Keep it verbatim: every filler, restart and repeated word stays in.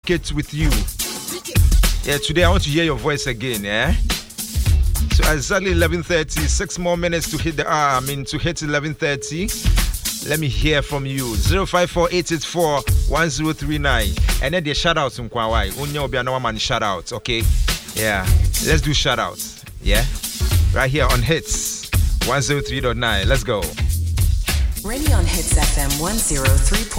communicate with you. Yeah, today I want to hear your voice again, yeah? So exactly eleven thirty, six more minutes to hit the hour, I mean to hit eleven thirty. Let me hear from you. zero five four eight eight four one zero three nine. And then the shout outs in Kwawai. Unya obi another man shout out, okay? Yeah. Let's do shout outs. Yeah? Right here on Hits one oh three point nine. Let's go. Radio on Hits F M one oh three point nine.